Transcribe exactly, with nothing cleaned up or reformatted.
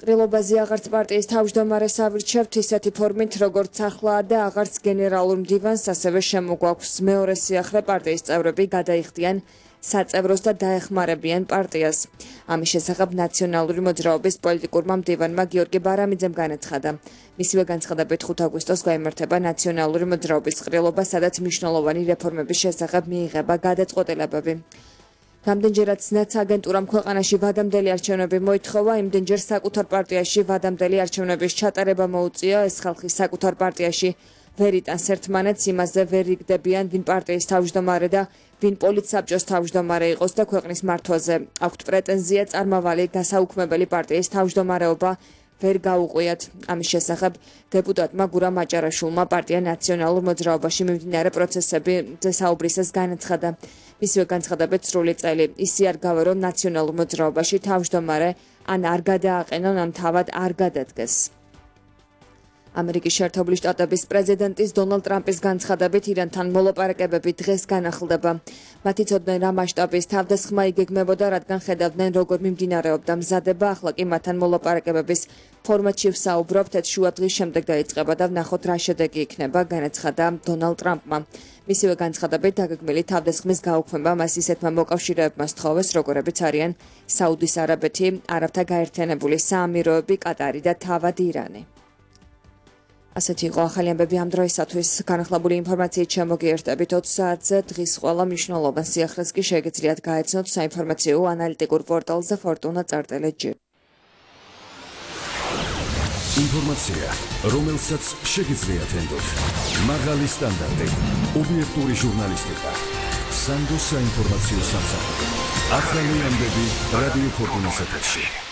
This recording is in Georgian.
ყრილობაზე აღარც პარტიის თავმჯდომარეს ავირჩევთ ისეთი ფორმით, როგორც ახლაა და აღარც გენერალურ მდივანს, ასევე შემოგვაქვს მეორე სიახლე პარტიის წევრები გადაიხდიან საწევროს და დაეხმარებიან პარტიას. ამის შესახებ ნაციონალური მოძრაობის პოლიტიკურმა მდივანმა გიორგი ბარამიძემ განაცხადა. მისივე განცხადებით ხუთ აგვისტოს გაიმართება ნაციონალური მოძრაობის ყრილობა, სადაც მნიშვნელოვანი რეფორმების შესახებ მიიღება გადაწყვეტილებები. Რამდენჯერაც ნაცაგენტურამ ქვეყანაში ვადამდელი არჩევნები მოითხოვა, იმდენჯერ საკუთარ პარტიაში ვადამდელი არჩევნების ჩატარება მოუწია, ეს ხალხი საკუთარ პარტიაში ვერ იტანს ერთმანეთს, იმაზე ვერ იგდებიან, ვინ პარტიის თავმჯდომარე და ვინ პოლიტსაბჭოს თავმჯდომარე იყოს და ქვეყნის მართვაზე აქვთ პრეტენზია, წარმავალი გასაუქმებელი პარტიის თავმჯდომარეობა ვერ გაუყვიათ. ამის შესახებ დეპუტატმა გურამ აჭარაშვილმა პარტია ნაციონალურ მოძრაობაში მიმდინარე პროცესებზე საუბრისას განაცხადა. მისივე განცხადებით სრული წელი ისე არ გავა, რომ ნაციონალურ მოძრაობაში თავმჯდომარე ან არ გადააყენონ, ან თავად არ გადადგეს. ამერიკის შეერთებული შტატების პრეზიდენტის დონალდ ტრამპის განცხადებით ირანთან მოლაპარაკებები დღეს განახლდება. მათ იცოდნენ რა მასშტაბის თავდასხმა იგეგმებოდა, რადგან ხედავდნენ როგორ მიმდინარეობდა მზადება, ახლა კი მათთან მოლაპარაკებების ფორმატში ვსაუბრობთ, ეს შუა დღის შემდეგ დაიწყება და ვნახოთ რა შედეგი იქნება, განაცხადა დონალდ ტრამპმა. მისივე განცხადებით დაგეგმილი თავდასხმის გაუქმება მას ისეთმა მოკავშირეებმა სთხოვეს, როგორებიც არიან საუდის არაბეთი, არაბთა გაერთიანებული საამიროები, კატარი და თავად ირანი. ასეთი იყო ახალი ამბები ამ დროისათვის. განახლებული ინფორმაციით შემოგიერთებით ოცი საათზე. დღის ყველა მნიშვნელოვან სიახლეს კი შეგიძლიათ გაეცნოთ საინფორმაციო ანალიტიკურ პორტალზე Fortuna წარწერა ჯი. ინფორმაცია, რომელსაც შეგიძლიათ ენდოთ. მაღალი სტანდარტი, ობიექტური ჟურნალისტიკა. სანდოს საინფორმაციო სამსახური. ახალი ამბები რადიო Fortuna's ეთერში.